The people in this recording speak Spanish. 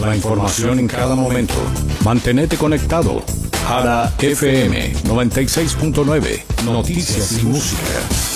La información en cada momento. Mantenete conectado. Jara FM 96.9. Noticias y música.